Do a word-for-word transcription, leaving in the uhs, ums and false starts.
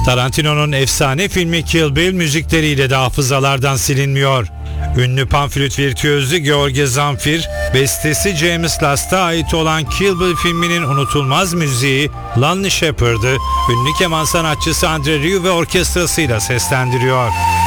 Tarantino'nun efsane filmi Kill Bill müzikleriyle de hafızalardan silinmiyor. Ünlü panflüt virtüözü George Zamfir, bestesi James Last'a ait olan Kill Bill filminin unutulmaz müziği Lonely Shepherd'ı ünlü keman sanatçısı Andre Rieu ve orkestrasıyla seslendiriyor.